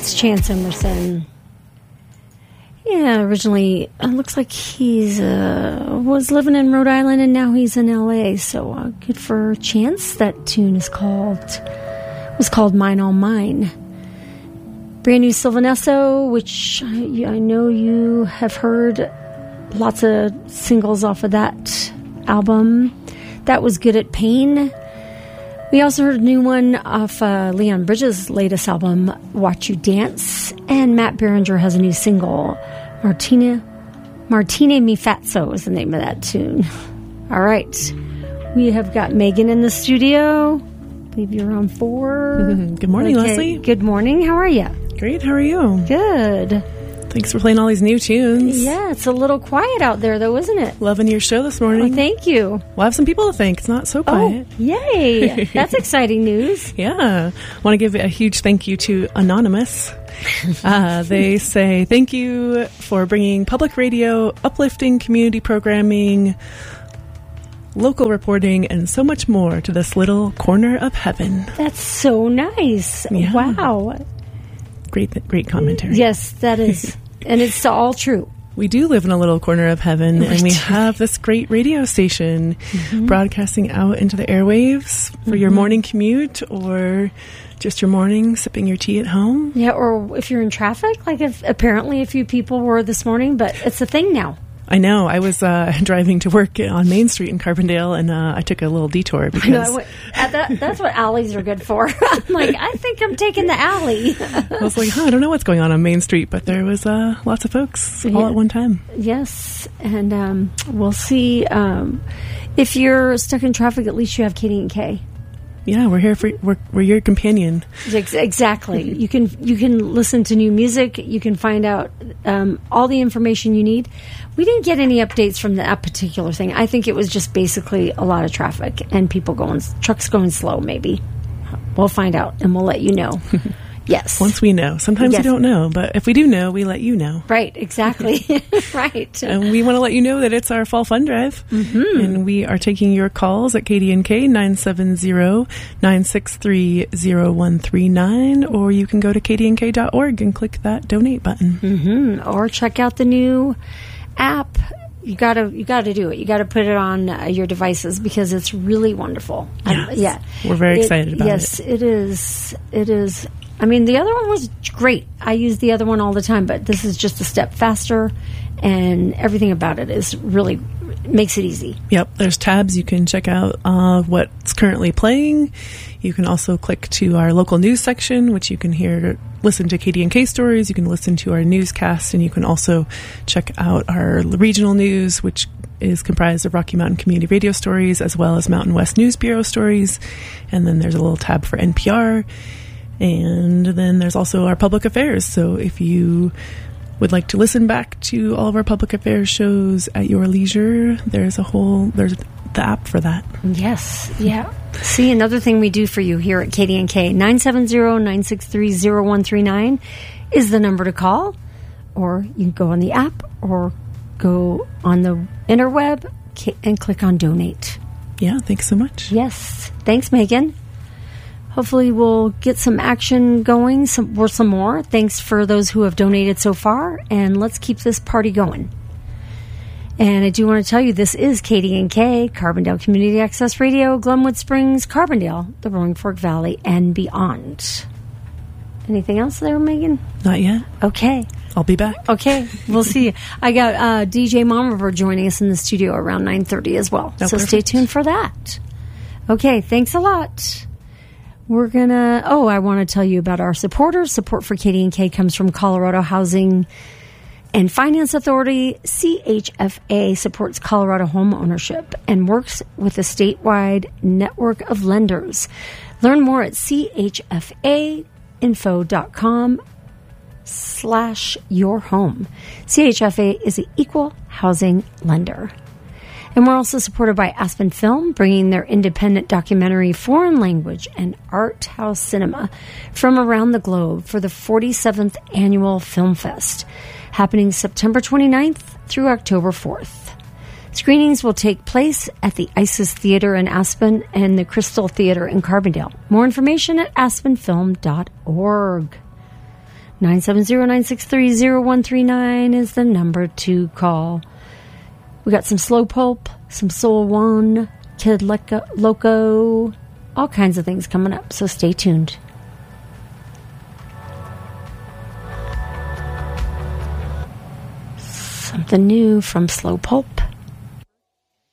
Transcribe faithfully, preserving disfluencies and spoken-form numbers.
That's Chance Emerson. Yeah, originally it looks like he's uh, was living in Rhode Island and now he's in L A. So uh, good for Chance. That tune is called was called "Mine All Mine." Brand new Sylvanesso, which I, I know you have heard lots of singles off of that album. That was Good at Pain. We also heard a new one off uh, Leon Bridges' latest album, Watch You Dance. And Matt Berenger has a new single, Martina, Martine Mi Fatso is the name of that tune. All right. We have got Megan in the studio. I believe you're on four. Good morning, okay. Leslie. Good morning. How are you? Great. How are you? Good. Thanks for playing all these new tunes. Yeah, it's a little quiet out there, though, isn't it? Loving your show this morning. Oh, thank you. We'll have some people to thank. It's not so quiet. Oh, yay. That's exciting news. Yeah. I want to give a huge thank you to Anonymous. Uh, they say, thank you for bringing public radio, uplifting community programming, local reporting, and so much more to this little corner of heaven. That's so nice. Yeah. Wow. Great, great commentary. Yes, that is. And it's all true. We do live in a little corner of heaven, and we have this great radio station mm-hmm. broadcasting out into the airwaves for mm-hmm. your morning commute or just your morning sipping your tea at home. Yeah, or if you're in traffic, like if apparently a few people were this morning, but it's a thing now. I know. I was uh, driving to work on Main Street in Carbondale, and uh, I took a little detour because I know, I went, that, that's what alleys are good for. I'm like, I think I'm taking the alley. I was like, huh, I don't know what's going on on Main Street, but there was uh, lots of folks all yeah. at one time. Yes, and um, we'll see. Um, if you're stuck in traffic, at least you have K D and K. Yeah, we're here for we're, we're your companion. Exactly. You can you can listen to new music. You can find out um, all the information you need. We didn't get any updates from that particular thing. I think it was just basically a lot of traffic and people going trucks going slow. Maybe we'll find out and we'll let you know. Yes. Once we know. Sometimes yes. we don't know, but if we do know, we let you know. Right, exactly. Right. And we want to let you know that it's our Fall Fun Drive. Mm-hmm. And we are taking your calls at K D N K nine seven zero, nine six three, zero one three nine, or you can go to k d n k dot org and click that donate button. Mm-hmm. Or check out the new app. You gotta, you gotta do it. You gotta put it on uh, your devices because it's really wonderful. Yes. Um, yeah, we're very it, excited about yes, it. Yes, it is. It is. I mean, the other one was great. I use the other one all the time, but this is just a step faster, and everything about it is really makes it easy. Yep, there's tabs. You can check out uh, what's currently playing. You can also click to our local news section, which you can hear, listen to K D N K stories. You can listen to our newscast, and you can also check out our regional news, which is comprised of Rocky Mountain Community Radio stories, as well as Mountain West News Bureau stories. And then there's a little tab for N P R. And then there's also our public affairs. So if you would like to listen back to all of our public affairs shows at your leisure, there's a whole, there's the app for that. Yes. Yeah. See, another thing we do for you here at K D N K, nine seven zero, nine six three, zero one three nine is the number to call. Or you can go on the app or go on the interweb and click on donate. Yeah. Thanks so much. Yes. Thanks, Megan. Hopefully we'll get some action going, some, or some more. Thanks for those who have donated so far, and let's keep this party going. And I do want to tell you, this is K D N K, Carbondale Community Access Radio, Glenwood Springs, Carbondale, the Roaring Fork Valley, and beyond. Anything else there, Megan? Not yet. Okay. I'll be back. Okay, we'll see you. I got uh, D J Mom River joining us in the studio around nine thirty as well. Oh, so perfect. Stay tuned for that. Okay, thanks a lot. We're going to, oh, I want to tell you about our supporters. Support for K D N K comes from Colorado Housing and Finance Authority. C H F A supports Colorado home ownership and works with a statewide network of lenders. Learn more at c h f a info dot com slash your home. C H F A is an equal housing lender. And we're also supported by Aspen Film, bringing their independent documentary, foreign language, and art house cinema from around the globe for the forty-seventh Annual Film Fest, happening September twenty-ninth through October fourth. Screenings will take place at the Isis Theater in Aspen and the Crystal Theater in Carbondale. More information at aspen film dot org. nine seven zero, nine six three, zero one three nine is the number to call. We got some Slow Pulp, some Soul One, Kid Loco, Loco, all kinds of things coming up, so stay tuned. Something new from Slow Pulp.